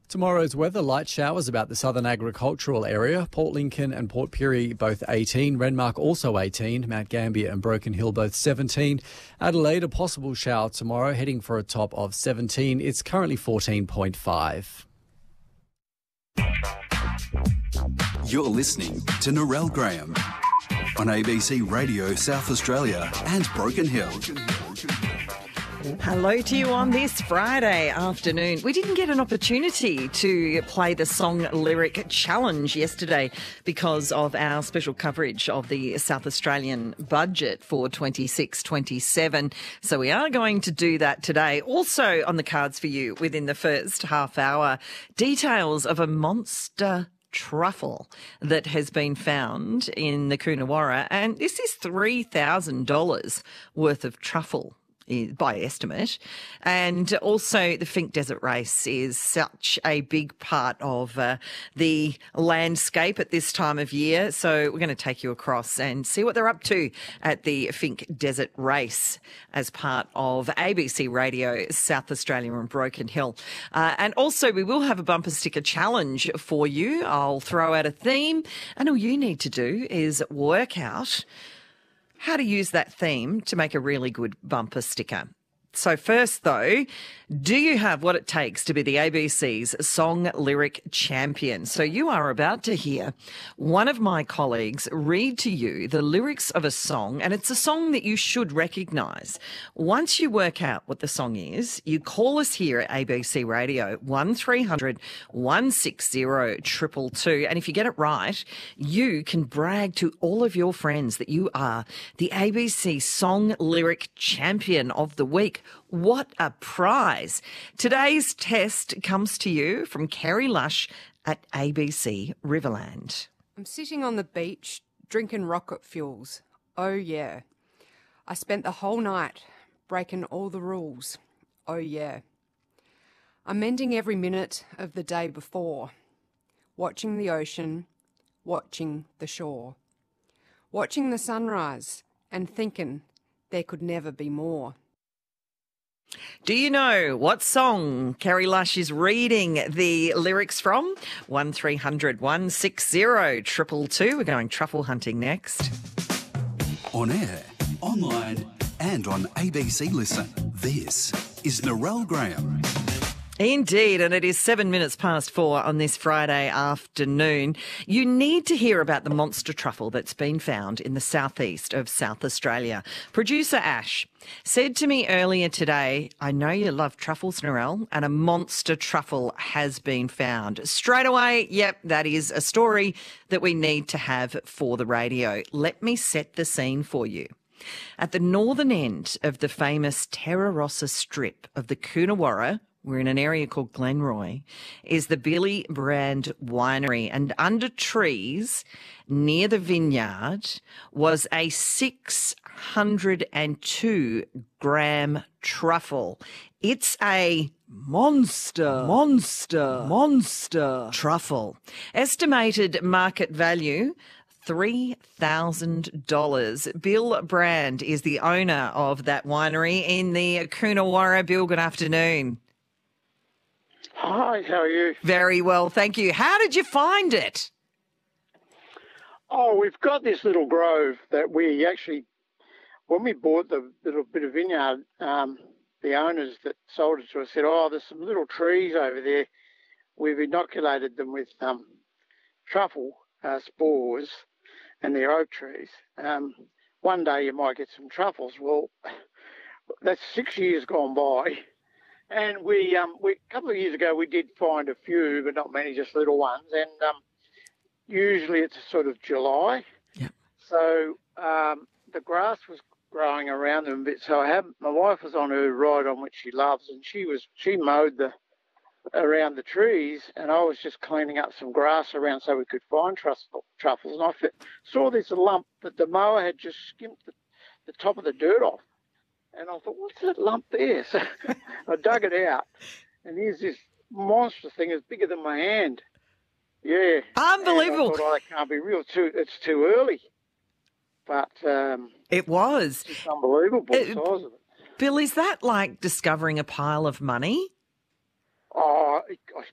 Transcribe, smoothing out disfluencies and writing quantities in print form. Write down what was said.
Tomorrow's weather, light showers about the southern agricultural area. Port Lincoln and Port Pirie both 18. Renmark also 18. Mount Gambier and Broken Hill both 17. Adelaide, a possible shower tomorrow, heading for a top of 17. It's currently 14.5. You're listening to Narelle Graham on ABC Radio South Australia and Broken Hill. Hello to you on this Friday afternoon. We didn't get an opportunity to play the Song Lyric Challenge yesterday because of our special coverage of the South Australian budget for 26-27. So we are going to do that today. Also on the cards for you within the first half hour, details of a monster truffle that has been found in the Coonawarra. And this is $3,000 worth of truffle by estimate. And also the Finke Desert Race is such a big part of the landscape at this time of year. So we're going to take you across and see what they're up to at the Finke Desert Race as part of ABC Radio South Australia and Broken Hill. And also we will have a bumper sticker challenge for you. I'll throw out a theme and all you need to do is work out how to use that theme to make a really good bumper sticker. So first, though, do you have what it takes to be the ABC's Song Lyric Champion? So you are about to hear one of my colleagues read to you the lyrics of a song, and it's a song that you should recognise. Once you work out what the song is, you call us here at ABC Radio, 1300 160 222. And if you get it right, you can brag to all of your friends that you are the ABC Song Lyric Champion of the Week. What a prize. Today's test comes to you from Kerry Lush at ABC Riverland. I'm sitting on the beach drinking rocket fuels. Oh yeah. I spent the whole night breaking all the rules. Oh yeah. I'm mending every minute of the day before. Watching the ocean, watching the shore. Watching the sunrise and thinking there could never be more. Do you know what song Kerry Lush is reading the lyrics from? 1300 160 222. We're going truffle hunting next. On air, online and on ABC Listen. This is Narelle Graham. Indeed, and it is 7 minutes past 4 on this Friday afternoon. You need to hear about the monster truffle that's been found in the southeast of South Australia. Producer Ash said to me earlier today, I know you love truffles, Narelle, and a monster truffle has been found. Straight away, yep, that is a story that we need to have for the radio. Let me set the scene for you. At the northern end of the famous Terra Rossa strip of the Coonawarra, we're in an area called Glenroy, is the Billy Brand Winery. And under trees near the vineyard was a 602-gram truffle. It's a monster truffle. Estimated market value, $3,000. Bill Brand is the owner of that winery in the Coonawarra. Bill, good afternoon. Hi, how are you? Very well, thank you. How did you find it? Oh, we've got this little grove that we actually, when we bought the little bit of vineyard, the owners that sold it to us said, oh, there's some little trees over there. We've inoculated them with truffle spores, and they're oak trees. One day you might get some truffles. Well, that's 6 years gone by. And we a couple of years ago, we did find a few, but not many, just little ones. And usually it's sort of July. Yep. So the grass was growing around them a bit. So my wife was on her ride on which she loves, and she mowed around the trees, and I was just cleaning up some grass around so we could find truffles. And I saw this lump that the mower had just skimmed the top of the dirt off. And I thought, what's that lump there? So I dug it out, and here's this monstrous thing. It's bigger than my hand. Yeah. Unbelievable. And I thought, that can't be real. It's too early. But it was. It's unbelievable the size of it. Bill, is that like discovering a pile of money? Oh, I